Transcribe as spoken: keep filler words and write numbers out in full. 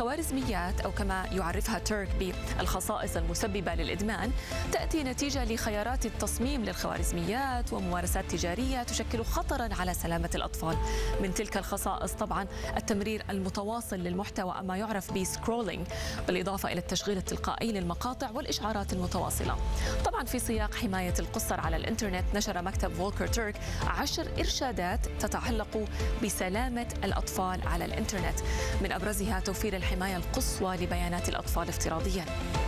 الخوارزميات أو كما يعرفها تيرك بالخصائص المسببة للإدمان تأتي نتيجة لخيارات التصميم للخوارزميات وممارسات تجارية تشكل خطرا على سلامة الأطفال. من تلك الخصائص طبعا التمرير المتواصل للمحتوى أما يعرف بسكرولينج، بالإضافة إلى التشغيل التلقائي للمقاطع والإشعارات المتواصلة. طبعا في سياق حماية القصر على الإنترنت نشر مكتب فولكر تيرك عشر إرشادات تتعلق بسلامة الأطفال على الإنترنت، من أبرزها توفير الحماية القصوى لبيانات الأطفال افتراضيا.